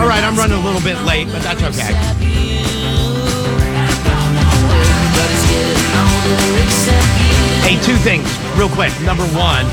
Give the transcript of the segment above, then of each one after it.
All right, I'm running a little bit late, but that's okay. Hey, two things real quick. Number one,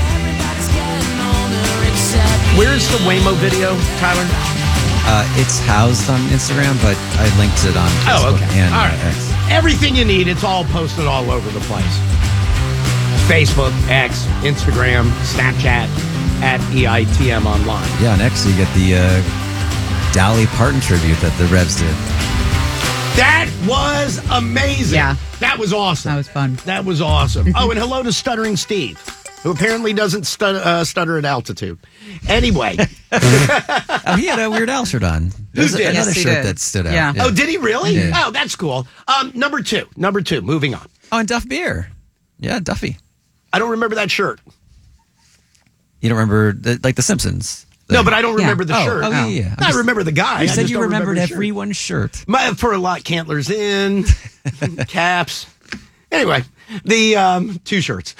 where's the Waymo video, Tyler? It's housed on Instagram, but I linked it on Facebook. Oh, okay. And all right. X. Everything you need, it's all posted all over the place. Facebook, X, Instagram, Snapchat, at EITM Online. Yeah, and X, you get the Dolly Parton tribute that the Revs did. That was amazing. Yeah. That was awesome. That was fun. That was awesome. Oh, and hello to Stuttering Steve, who apparently doesn't stutter at altitude. Anyway. Oh, he had a Weird Al shirt on. There's did? another Yes, he shirt did. that stood out. Yeah. Oh, did he really? Yeah. Oh, that's cool. Number two, moving on. Oh, and Duff Beer. Yeah, Duffy. I don't remember that shirt. You don't remember, the Simpsons? No, but I don't remember the shirt. Oh, yeah. I remember the guy. You I said just you don't remembered remember the shirt. everyone's shirt. For a lot, Cantlers in, caps. Anyway, the two shirts.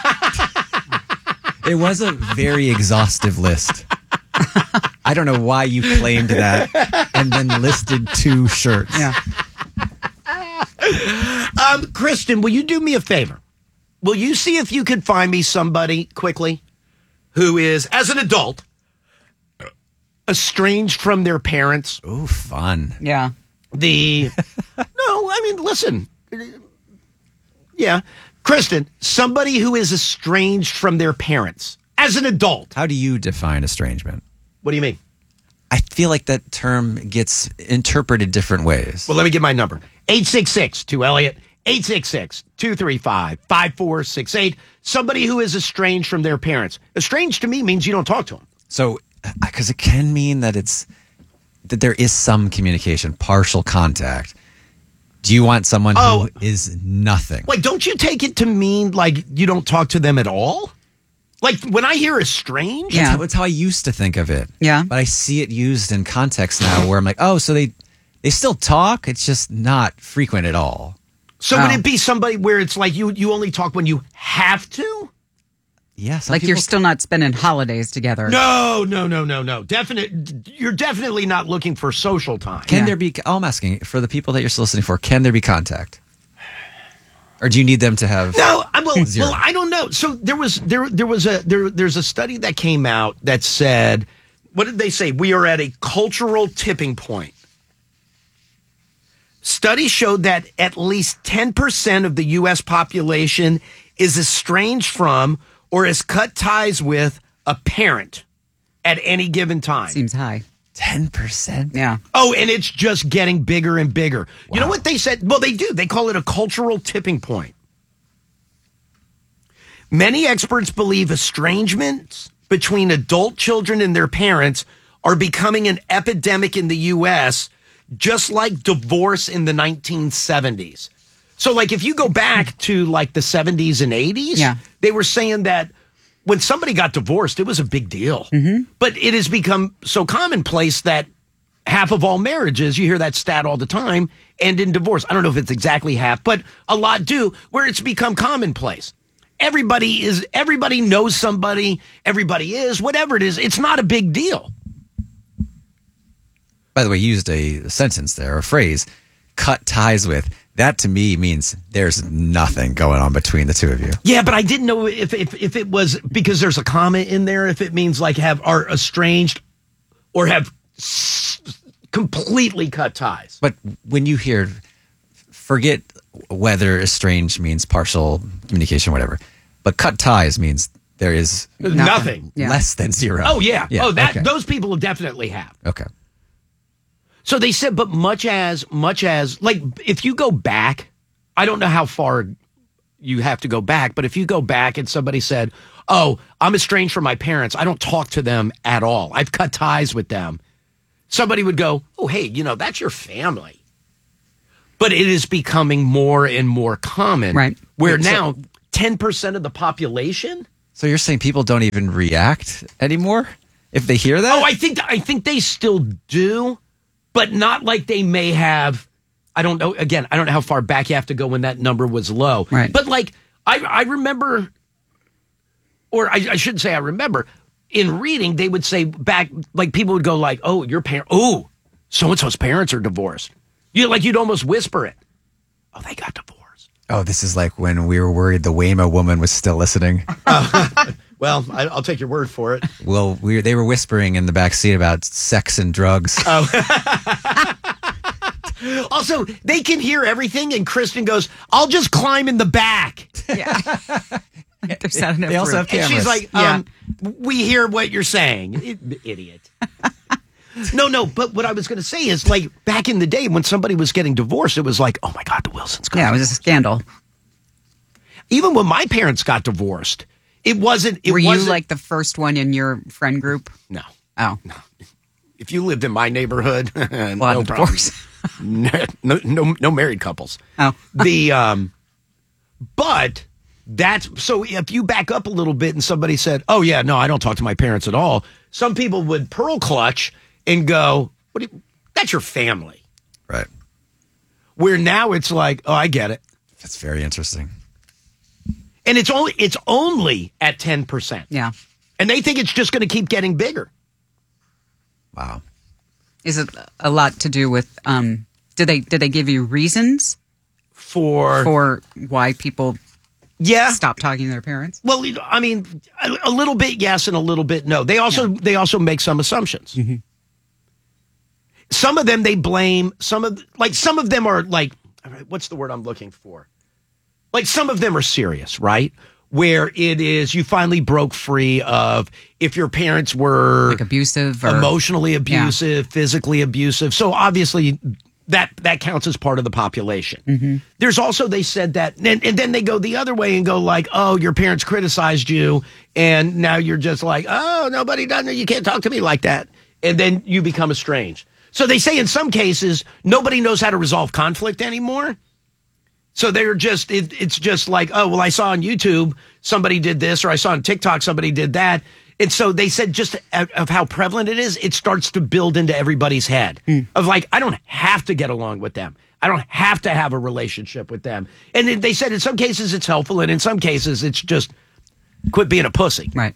It was a very exhaustive list. I don't know why you claimed that and then listed two shirts. Yeah. Kristen, will you do me a favor? Will you see if you could find me somebody quickly who is, as an adult, estranged from their parents? Oh, fun. Yeah. Listen. Yeah. Kristen, somebody who is estranged from their parents as an adult. How do you define estrangement? What do you mean? I feel like that term gets interpreted different ways. Well, let me get my number. 866-2-ELLIOT, 866-235-5468. Somebody who is estranged from their parents. Estranged to me means you don't talk to them. So, because it can mean that that there is some communication, partial contact. Do you want someone who is nothing? Like, don't you take it to mean like you don't talk to them at all? Like when I hear estranged? Yeah. That's how I used to think of it. Yeah. But I see it used in context now where I'm like, oh, so they still talk. It's just not frequent at all. So would it be somebody where it's like you only talk when you have to? Yeah. Like you're still not spending holidays together. No. You're definitely not looking for social time. Can there be, I'm asking for the people that you're still listening for, can there be contact? Or do you need them to have No, zero? well, I don't know. So there's a study that came out that said, what did they say? We are at a cultural tipping point. Studies showed that at least 10% of the U.S. population is estranged from or has cut ties with a parent at any given time. Seems high. 10%? Yeah. Oh, and it's just getting bigger and bigger. Wow. You know what they said? Well, they do. They call it a cultural tipping point. Many experts believe estrangements between adult children and their parents are becoming an epidemic in the U.S., just like divorce in the 1970s. So, like, if you go back to, like, the 70s and 80s, they were saying that when somebody got divorced, it was a big deal. Mm-hmm. But it has become so commonplace that half of all marriages, you hear that stat all the time, end in divorce. I don't know if it's exactly half, but a lot do, where it's become commonplace. Everybody knows somebody, everybody is, whatever it is, it's not a big deal. By the way, you used a sentence there, a phrase, cut ties with. That to me means there's nothing going on between the two of you. Yeah, but I didn't know if it was because there's a comma in there, if it means like are estranged or have completely cut ties. But when you hear, forget whether estranged means partial communication, whatever, but cut ties means there is nothing. Less than zero. Oh, yeah. Okay. Those people definitely have. Okay. So they said, but much as, like, if you go back, I don't know how far you have to go back, but if you go back and somebody said, oh, I'm estranged from my parents, I don't talk to them at all, I've cut ties with them, somebody would go, oh, hey, that's your family. But it is becoming more and more common. Right. Where now 10% of the population. So you're saying people don't even react anymore if they hear that? Oh, I think they still do. But not like they may have, I don't know, again, I don't know how far back you have to go when that number was low. Right. But like, I remember, or I shouldn't say I remember, in reading, they would say back, like people would go like, oh, your parent, oh, so-and-so's parents are divorced. You'd almost whisper it. Oh, they got divorced. Oh, this is like when we were worried the Waymo woman was still listening. Well, I'll take your word for it. Well, they were whispering in the back seat about sex and drugs. Also, they can hear everything, and Kristen goes, I'll just climb in the back. Yeah. There's not enough They also room. have cameras. And she's like, Yeah. we hear what you're saying. Idiot. No, but what I was going to say is, like, back in the day when somebody was getting divorced, it was like, oh my God, the Wilsons got Yeah, it was a scandal. Even when my parents got divorced, it wasn't. Were you like the first one in your friend group? No. Oh. If you lived in my neighborhood, Well, no of problem. course. No married couples. Oh. But that's so if you back up a little bit and somebody said, oh yeah, no, I don't talk to my parents at all. Some people would pearl clutch and go, that's your family. Right. Where now it's like, oh, I get it. That's very interesting. And it's only at 10%. Yeah. And they think it's just going to keep getting bigger. Wow. Is it a lot to do with did they give you reasons for why people stop talking to their parents? Well, I mean, a little bit yes and a little bit no. They also make some assumptions. Mm-hmm. Some of them they blame. Some of them are like, what's the word I'm looking for? Like some of them are serious, right? Where it is you finally broke free of if your parents were Like abusive or emotionally abusive, physically abusive. So obviously that counts as part of the population. Mm-hmm. There's also, they said that, and then they go the other way and go like, oh, your parents criticized you, and now you're just like, oh, nobody does it. You can't talk to me like that. And then you become estranged. So they say in some cases, nobody knows how to resolve conflict anymore. So they're just, it's just like, oh, well, I saw on YouTube somebody did this, or I saw on TikTok somebody did that. And so they said just of how prevalent it is, it starts to build into everybody's head of like, I don't have to get along with them. I don't have to have a relationship with them. And they said in some cases it's helpful, and in some cases it's just quit being a pussy. right.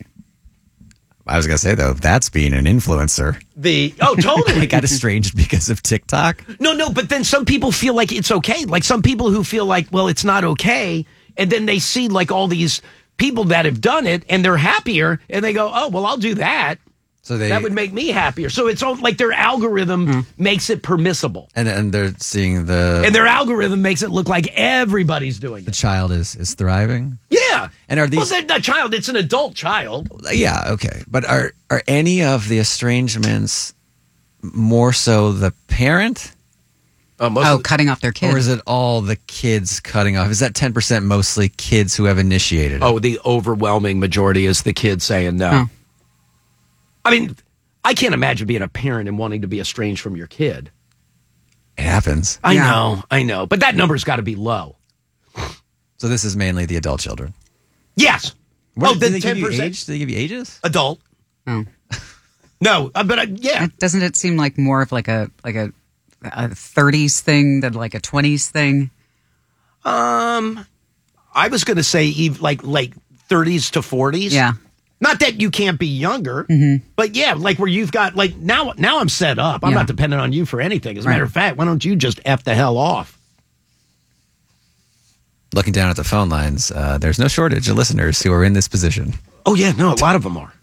I was going to say, though, that's being an influencer. Totally. I got estranged because of TikTok. No, but then some people feel like it's okay. Like some people who feel like, well, it's not okay. And then they see like all these people that have done it and they're happier and they go, oh, well, I'll do that. So that would make me happier. So it's all like their algorithm makes it permissible. And they're seeing And their algorithm makes it look like everybody's doing the it. child is thriving. Yeah. And are these... Well, a child, it's an adult child. Yeah, okay. But are any of the estrangements more so the parent? Cutting off their kids. Or is it all the kids cutting off? Is that 10% mostly kids who have initiated it? Oh, the overwhelming majority is the kid saying no. Oh. I mean, I can't imagine being a parent and wanting to be estranged from your kid. It happens. I know. But that number's got to be low. So this is mainly the adult children. Yes. Did then they give you 10%. age? Did they give you ages? Adult. Oh. No, but yeah. Doesn't it seem like more of like a 30s thing than like a 20s thing? I was going to say like late 30s to 40s. Yeah. Not that you can't be younger, but yeah, like where you've got like now I'm set up. I'm Yeah. not dependent on you for anything. As a Right. matter of fact, why don't you just F the hell off? Looking down at the phone lines, there's no shortage of listeners who are in this position. Oh yeah, no, a lot of them are.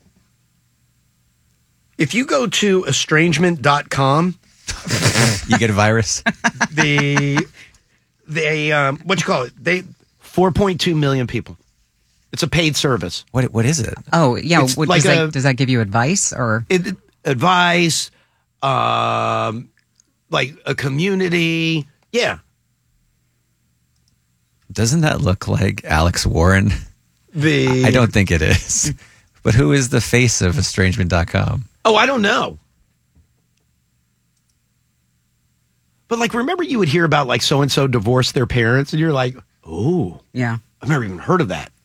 If you go to estrangement.com, You get a virus? they what you call it? They 4.2 million people. It's a paid service. What is it? Oh, yeah. It's like Does that give you advice or? Advice, like a community. Yeah. Doesn't that look like Alex Warren? I don't think it is. But who is the face of estrangement.com? Oh, I don't know. But like, remember you would hear about like so-and-so divorced their parents and you're like, oh, Yeah. I've never even heard of that.